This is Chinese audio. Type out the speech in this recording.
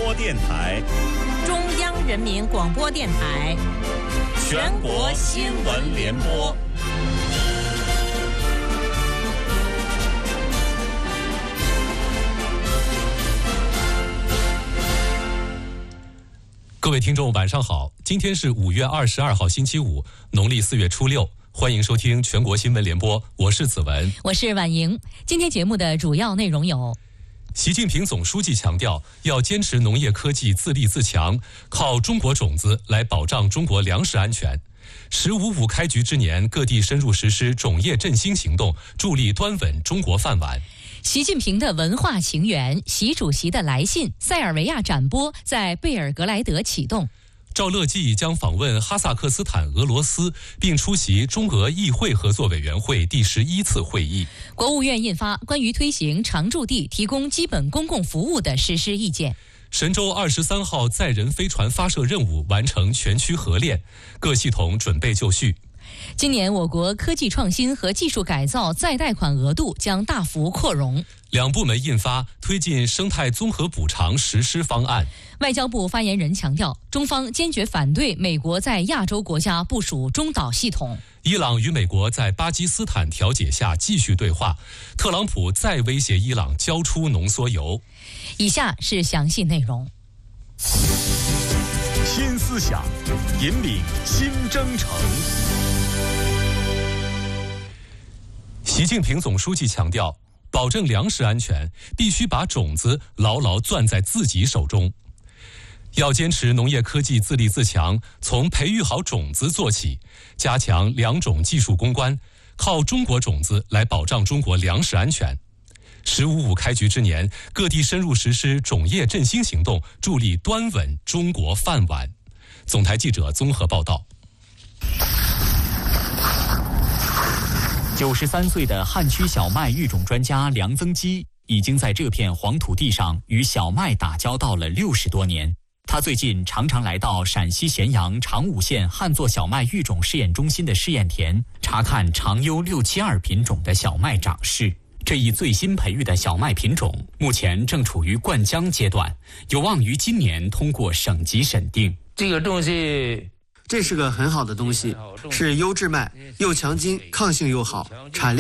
播电台、 中央人民广播电台、 全国新闻联播。 各位听众晚上好，今天是5月22号星期五，农历4月初6，欢迎收听全国新闻联播，我是子文， 我是婉莹。今天节目的主要内容有： 习近平总书记强调，要坚持农业科技自立自强，靠中国种子来保障中国粮食安全。“15.5”开局之年，各地深入实施种业振兴行动，助力端稳中国饭碗。 习近平的文化情缘，习主席的来信，塞尔维亚展播在贝尔格莱德启动。 赵乐际将访问哈萨克斯坦、俄罗斯，并出席中俄议会合作委员会第11次会议。 国务院印发关于推行常驻地提供基本公共服务的实施意见。 神舟23号载人飞船发射任务完成全区合练，各系统准备就绪。 今年我国科技创新和技术改造再贷款额度将大幅扩容。 两部门印发推进生态综合补偿实施方案。 外交部发言人强调，中方坚决反对美国在亚洲国家部署中导系统。 伊朗与美国在巴基斯坦调解下继续对话，特朗普再威胁伊朗交出浓缩铀。 以下是详细内容。 新思想，引领新征程。 习近平总书记强调，保证粮食安全，必须把种子牢牢攥在自己手中。要坚持农业科技自立自强，从培育好种子做起，加强良种技术攻关，靠中国种子来保障中国粮食安全。“15.5”开局之年，各地深入实施种业振兴行动，助力端稳中国饭碗。总台记者综合报道。 93岁的汉区小麦育种专家梁增基，已经在这片黄土地上与小麦打交道了60多年。他最近常常来到陕西咸阳长武县旱作小麦育种试验中心的试验田，查看长优672品种的小麦长势。这一最新培育的小麦品种，目前正处于灌浆阶段，有望于今年通过省级审定。 这个东西， 这是个很好的东西，是优质麦，又强筋，抗性又好，产量